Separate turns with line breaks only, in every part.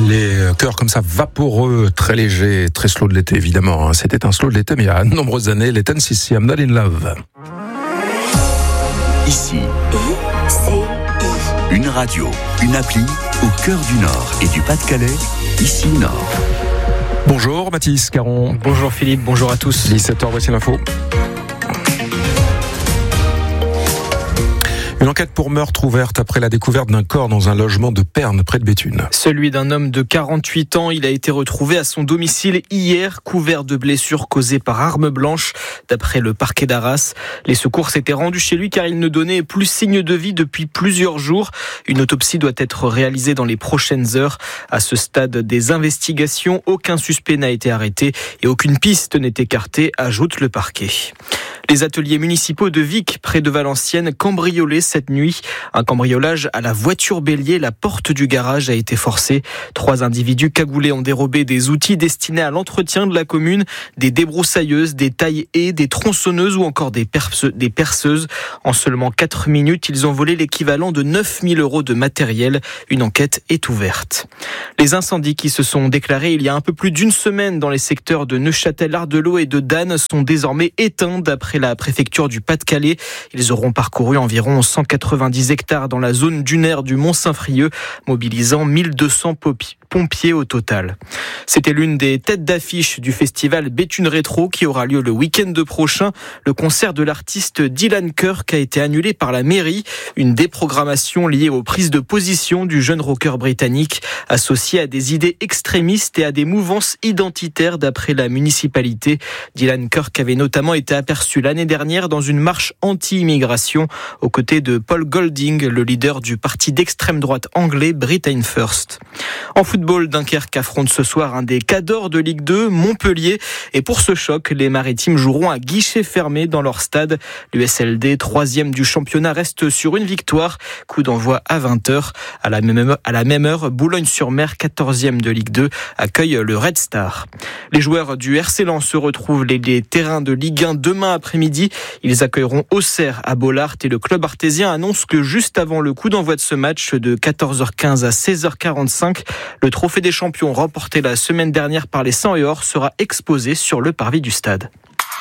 les chœurs comme ça vaporeux, très légers, très slow de l'été évidemment. C'était un slow de l'été mais il y a de nombreuses années, les 10cc, I'm Not In Love.
Ici, une radio, une appli au cœur du Nord et du Pas-de-Calais, ici Nord.
Bonjour Mathis Caron.
Bonjour Philippe, bonjour à tous.
17h, voici l'info. Une enquête pour meurtre ouverte après la découverte d'un corps dans un logement de Pernes, près de Béthune.
Celui d'un homme de 48 ans, il a été retrouvé à son domicile hier, couvert de blessures causées par arme blanche, d'après le parquet d'Arras. Les secours s'étaient rendus chez lui car il ne donnait plus signe de vie depuis plusieurs jours. Une autopsie doit être réalisée dans les prochaines heures. À ce stade des investigations, aucun suspect n'a été arrêté et aucune piste n'est écartée, ajoute le parquet. Les ateliers municipaux de Vic, près de Valenciennes, cambriolés cette nuit. Un cambriolage à la voiture bélier. La porte du garage a été forcée. 3 individus cagoulés ont dérobé des outils destinés à l'entretien de la commune, des débroussailleuses, des taille-haies, des tronçonneuses ou encore des perceuses. En seulement 4 minutes, ils ont volé l'équivalent de 9 000 € de matériel. Une enquête est ouverte. Les incendies qui se sont déclarés il y a un peu plus d'une semaine dans les secteurs de Neuchâtel, Ardelot et de Dannes sont désormais éteints d'après la préfecture du Pas-de-Calais. Ils auront parcouru environ 190 hectares dans la zone dunaire du Mont-Saint-Frieux, mobilisant 1200 pompiers au total. C'était l'une des têtes d'affiche du festival Béthune Rétro qui aura lieu le week-end prochain. Le concert de l'artiste Dylan Kirk a été annulé par la mairie. Une déprogrammation liée aux prises de position du jeune rocker britannique, associé à des idées extrémistes et à des mouvances identitaires d'après la municipalité. Dylan Kirk avait notamment été aperçu l'année dernière dans une marche anti-immigration aux côtés de Paul Golding, le leader du parti d'extrême droite anglais Britain First. En football, Dunkerque affronte ce soir un des cadors de Ligue 2, Montpellier. Et pour ce choc, les Maritimes joueront à guichet fermé dans leur stade. L'USLD, 3e du championnat, reste sur une victoire. Coup d'envoi à 20h. À la même heure, Boulogne-sur-Mer, 14e de Ligue 2, accueille le Red Star. Les joueurs du RC Lens se retrouvent les terrains de Ligue 1 demain après-midi. Ils accueilleront Auxerre à Bollaert et le club artésien annonce que juste avant le coup d'envoi de ce match de 14h15 à 16h45, le trophée des champions remporté la semaine dernière par les 100 et or sera exposé sur le parvis du stade.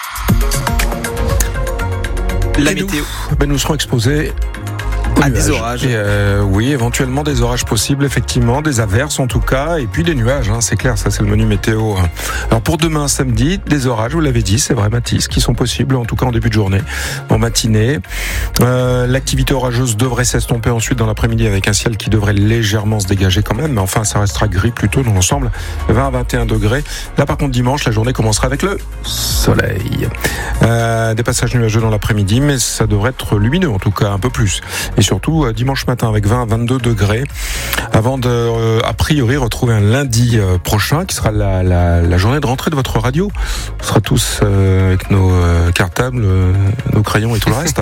La météo.
Nous serons exposés
à des orages.
Et oui, éventuellement des orages possibles, effectivement, des averses en tout cas, et puis des nuages, c'est clair, ça c'est le menu météo. Alors pour demain, samedi, des orages, vous l'avez dit, c'est vrai Mathis, qui sont possibles, en tout cas en début de journée, en matinée. L'activité orageuse devrait s'estomper ensuite dans l'après-midi avec un ciel qui devrait légèrement se dégager quand même, mais enfin ça restera gris plutôt dans l'ensemble, 20 à 21 degrés. Là par contre dimanche, la journée commencera avec le soleil. Des passages nuageux dans l'après-midi, mais ça devrait être lumineux en tout cas, un peu plus. Et surtout dimanche matin avec 20 à 22 degrés avant de, a priori, retrouver un lundi prochain qui sera la journée de rentrée de votre radio. On sera tous avec nos cartables, nos crayons et tout le reste.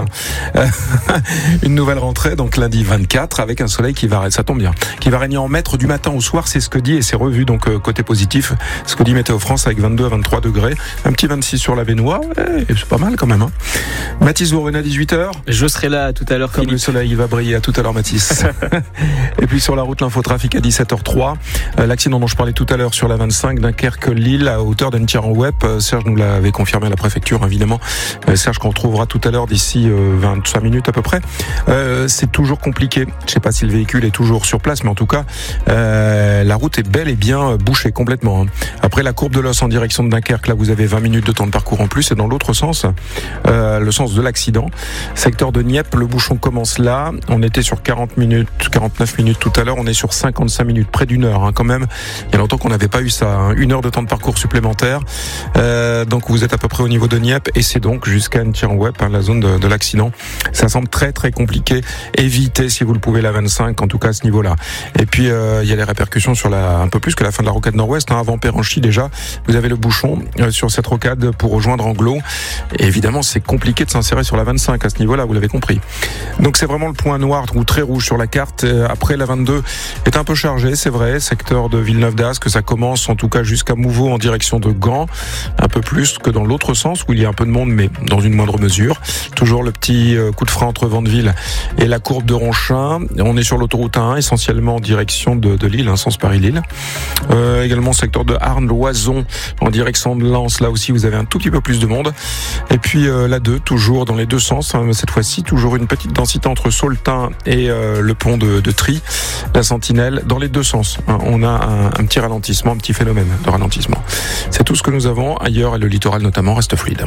Une nouvelle rentrée, donc lundi 24 avec un soleil qui va, ça tombe bien, qui va régner en maître du matin au soir, c'est ce que dit et c'est revu, donc côté positif, ce que dit Météo France avec 22 à 23 degrés, un petit 26 sur la Vénois, c'est pas mal quand même. Mathis, vous revenez à 18h.
Je serai là tout à l'heure.
Comme le soleil, il va briller. À tout à l'heure, Mathis. Et puis sur la route, l'infotrafic à 17h03. L'accident dont je parlais tout à l'heure sur la 25 Dunkerque-Lille à hauteur d'Annecy-en-Web. Serge nous l'avait confirmé à la préfecture, évidemment. Serge qu'on retrouvera tout à l'heure d'ici 25 minutes à peu près. C'est toujours compliqué. Je sais pas si le véhicule est toujours sur place, mais en tout cas, la route est bel et bien bouchée complètement. Après la courbe de l'Os en direction de Dunkerque, là vous avez 20 minutes de temps de parcours en plus, et dans l'autre sens, le sens de l'accident. Secteur de Nieppe, le bouchon commence là. On était sur 40 minutes, 49 minutes tout à l'heure. On est sur 55 minutes, près d'une heure quand même. Il y a longtemps qu'on n'avait pas eu ça. 1 heure de temps de parcours supplémentaire. Donc vous êtes à peu près au niveau de Nieppe et c'est donc jusqu'à Annecy-en-Web, la zone de l'accident. Ça semble très très compliqué. Évitez si vous le pouvez la 25, en tout cas à ce niveau-là. Et puis il y a les répercussions sur un peu plus que la fin de la rocade nord-ouest. Avant Péranchy déjà, vous avez le bouchon sur cette rocade pour rejoindre Anglo. Et évidemment, c'est compliqué de s'insérer sur la 25 à ce niveau-là, vous l'avez compris. Donc c'est vraiment vraiment le point noir ou très rouge sur la carte. Après, la 22 est un peu chargée, c'est vrai. Secteur de Villeneuve d'Ascq, ça commence en tout cas jusqu'à Mouveau en direction de Gand. Un peu plus que dans l'autre sens où il y a un peu de monde, mais dans une moindre mesure. Toujours le petit coup de frein entre Vandeville et la courbe de Ronchin. On est sur l'autoroute 1, essentiellement en direction de Lille, sens Paris-Lille. Également secteur de Arles-Loison en direction de Lens. Là aussi, vous avez un tout petit peu plus de monde. Et puis la 2, toujours dans les deux sens. Cette fois-ci, toujours une petite densité entre Saultin et le pont de Trie. La Sentinelle, dans les deux sens. On a un petit ralentissement, un petit phénomène de ralentissement. C'est tout ce que nous avons. Ailleurs, et le littoral notamment, reste fluide.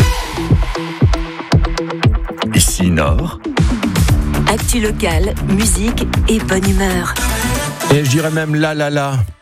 Ici Nord.
Actu locale, musique et bonne humeur.
Et je dirais même là.